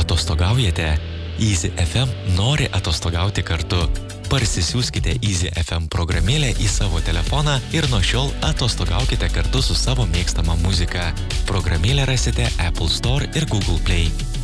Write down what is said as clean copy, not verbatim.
Atostogaujate? Easy FM nori atostogauti kartu. Parsisiųskite Easy FM programėlę į savo telefoną ir nuo šiol atostogaukite kartu su savo mėgstama muzika. Programėlę rasite Apple Store ir Google Play.